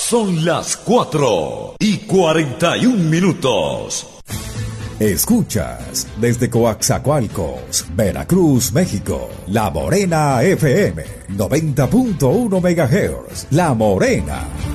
Son las 4:41. Escuchas desde Coaxacualcos, Veracruz, México, La Morena FM, 90.1 MHz, La Morena.